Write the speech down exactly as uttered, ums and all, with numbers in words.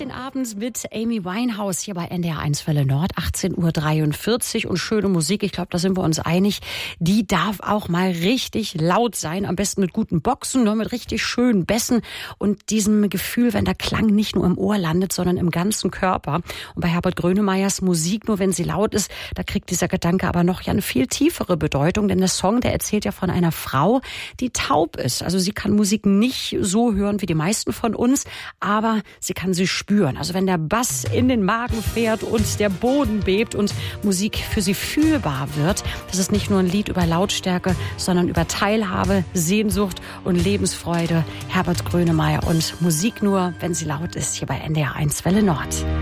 den Abend mit Amy Winehouse hier bei N D R eins Welle Nord, achtzehn Uhr dreiundvierzig, und schöne Musik, ich glaube, da sind wir uns einig, die darf auch mal richtig laut sein, am besten mit guten Boxen, nur mit richtig schönen Bässen und diesem Gefühl, wenn der Klang nicht nur im Ohr landet, sondern im ganzen Körper. Und bei Herbert Grönemeyers Musik, nur wenn sie laut ist, da kriegt dieser Gedanke aber noch ja eine viel tiefere Bedeutung, denn der Song, der erzählt ja von einer Frau, die taub ist. Also sie kann Musik nicht so hören wie die meisten von uns, aber sie kann sie spüren. Also wenn der Bass in den Magen fährt und der Boden bebt und Musik für sie fühlbar wird, das ist nicht nur ein Lied über Lautstärke, sondern über Teilhabe, Sehnsucht und Lebensfreude. Herbert Grönemeyer und Musik nur, wenn sie laut ist, hier bei N D R eins Welle Nord.